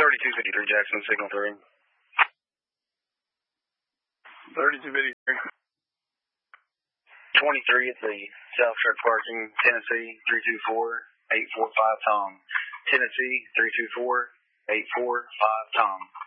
3253 Jackson, signal through. 3253. 23 at the South Church Parking, Tennessee, 324-845 Tom. Tennessee, 324-845 Tom.